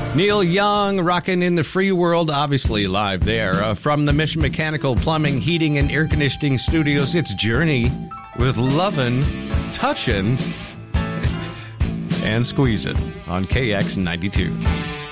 Neil Young rocking in the free world, obviously live there. From the Mission Mechanical Plumbing, Heating, and Air Conditioning Studios, it's Journey with Lovin', Touchin', and Squeezin' on KX92.